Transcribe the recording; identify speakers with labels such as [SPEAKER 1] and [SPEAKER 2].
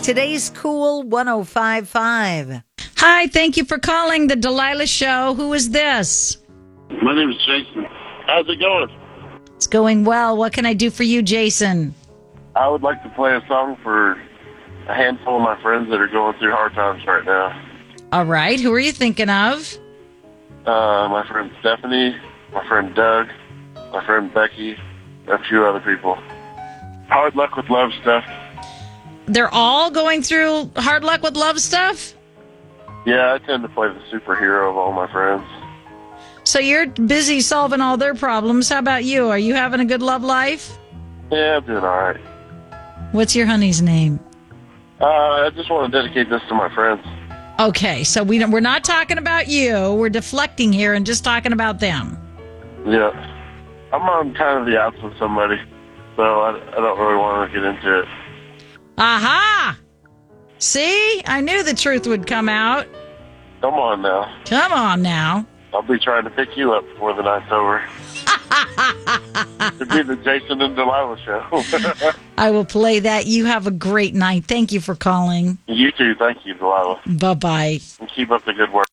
[SPEAKER 1] Today's Cool 105.5.
[SPEAKER 2] Hi, thank you for calling the Delilah Show. Who is this?
[SPEAKER 3] My name is Jason. How's it going?
[SPEAKER 2] It's going well. What can I do for you, Jason?
[SPEAKER 3] I would like to play a song for a handful of my friends that are going through hard times right now.
[SPEAKER 2] All right. Who are you thinking of?
[SPEAKER 3] My friend Stephanie, my friend Doug, my friend Becky, and a few other people. Hard luck with love stuff.
[SPEAKER 2] They're all going through hard luck with love stuff?
[SPEAKER 3] Yeah, I tend to play the superhero of all my friends.
[SPEAKER 2] So you're busy solving all their problems. How about you? Are you having a good love life?
[SPEAKER 3] Yeah, I'm doing all right.
[SPEAKER 2] What's your honey's name?
[SPEAKER 3] I just want to dedicate this to my friends.
[SPEAKER 2] Okay, so we're not talking about you. We're deflecting here and just talking about them.
[SPEAKER 3] Yeah. I'm on kind of the outs with somebody, so I don't really want to get into it.
[SPEAKER 2] Aha! See? I knew the truth would come out.
[SPEAKER 3] Come on now.
[SPEAKER 2] Come on now.
[SPEAKER 3] I'll be trying to pick you up before the night's over. It'd be the Jason and Delilah show.
[SPEAKER 2] I will play that. You have a great night. Thank you for calling.
[SPEAKER 3] You too. Thank you, Delilah.
[SPEAKER 2] Bye-bye.
[SPEAKER 3] And keep up the good work.